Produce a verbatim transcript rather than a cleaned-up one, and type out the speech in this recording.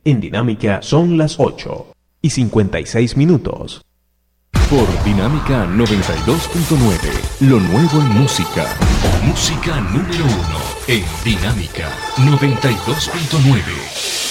En Dinámica son las ocho y cincuenta y seis minutos. Por Dinámica noventa y dos punto nueve, lo nuevo en música. Música número uno en Dinámica noventa y dos punto nueve.